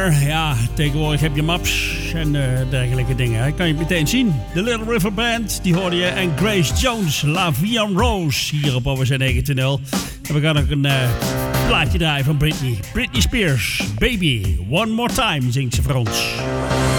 Ja, tegenwoordig heb je maps en dergelijke dingen. Dat kan je meteen zien. The Little River Band, die hoorde je. En Grace Jones, La Vie en Rose, hier op OWZ 920. En we gaan nog een plaatje draaien van Britney. Britney Spears, Baby, One More Time, zingt ze voor ons.